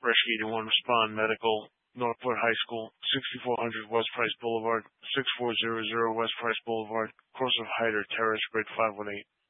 Rescue 81, Respond Medical, Northport High School, 6400 West Price Boulevard, 6400 West Price Boulevard, Corsive Heights, Terrace, Grid 518.